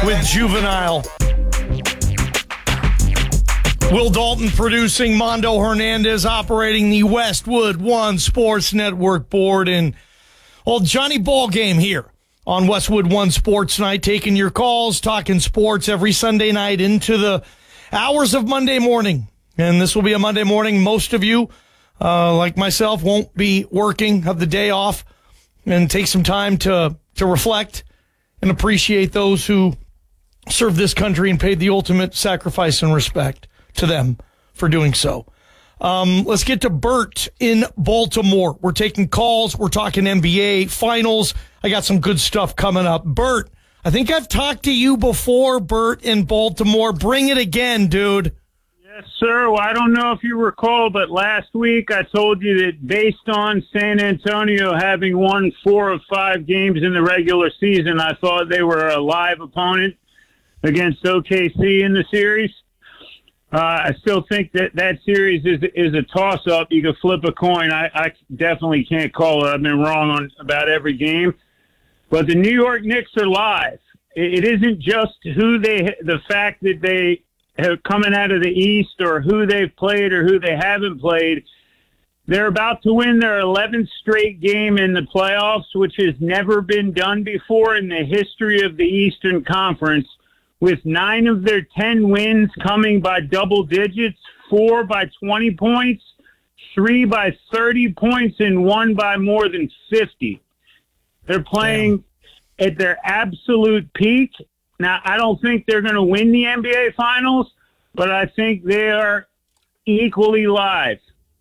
with Juvenile. Will Dalton producing, Mondo Hernandez operating the Westwood One Sports Network board, and old Johnny Ballgame here on Westwood One Sports Night, taking your calls, talking sports every Sunday night into the hours of Monday morning. And this will be a Monday morning. Most of you, like myself, won't be working, have the day off, and take some time to reflect and appreciate those who served this country and paid the ultimate sacrifice and respect to them for doing so. Let's get to Bert in Baltimore. We're taking calls. We're talking NBA finals. I got some good stuff coming up. Bert, I think I've talked to you before, Bert in Baltimore. Bring it again, dude. Yes, sir. Well, I don't know if you recall, but last week I told you that based on San Antonio having won 4 of 5 games in the regular season, I thought they were a live opponent against OKC in the series. I still think that series is a toss-up. You could flip a coin. I definitely can't call it. I've been wrong on about every game. But the New York Knicks are live. It isn't just the fact that they have coming out of the East or who they've played or who they haven't played. They're about to win their 11th straight game in the playoffs, which has never been done before in the history of the Eastern Conference, with 9 of their 10 wins coming by double digits, 4 by 20 points, 3 by 30 points, and 1 by more than 50. They're playing at their absolute peak. Now, I don't think they're going to win the NBA Finals, but I think they are equally live.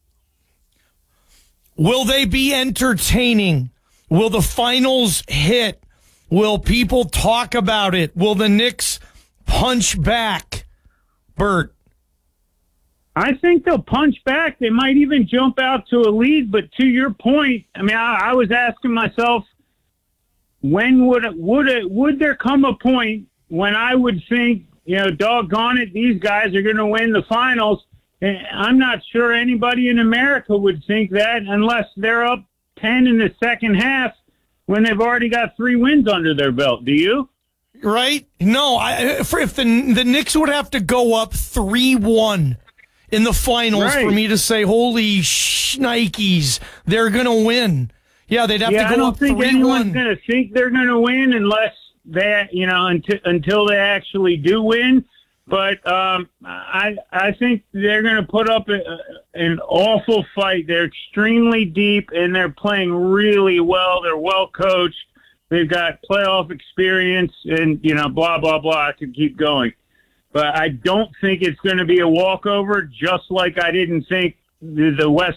Will they be entertaining? Will the finals hit? Will people talk about it? Will the Knicks punch back, Bert? I think they'll punch back. They might even jump out to a lead. But to your point, I mean, I was asking myself, when would there come a point when I would think, doggone it, these guys are going to win the finals? And I'm not sure anybody in America would think that unless they're up 10 in the second half when they've already got 3 wins under their belt. Do you? Right? No, if the Knicks would have to go up 3-1 in the finals for me to say, holy shnikes, they're going to win. Yeah, they'd have to go up 3-1. I don't think anyone's going to think they're going to win unless they, until they actually do win. But I think they're going to put up an awful fight. They're extremely deep, and they're playing really well. They're well coached. They've got playoff experience, and, blah, blah, blah. I could keep going. But I don't think it's going to be a walkover, just like I didn't think the West